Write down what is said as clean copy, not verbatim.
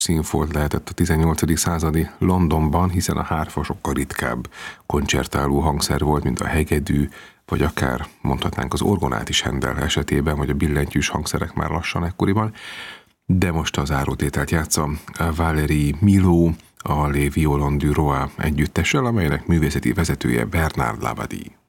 színfolt lehetett a 18. századi Londonban, hiszen a hárfa sokkal ritkább koncertáló hangszer volt, mint a hegedű, vagy akár mondhatnánk az orgonát is Handel esetében, vagy a billentyűs hangszerek már lassan ekkoriban. De most az zárótételt játsza Valérie Milhaud, a Les Violons du Roi együttessel, amelynek művészeti vezetője Bernard Labadie.